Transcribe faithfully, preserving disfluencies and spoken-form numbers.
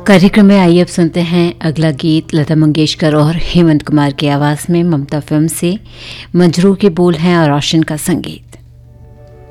कार्यक्रम में आइए अब सुनते हैं अगला गीत लता मंगेशकर और हेमंत कुमार की आवाज़ में। ममता फिल्म से। मजरू के बोल हैं और रोशन का संगीत।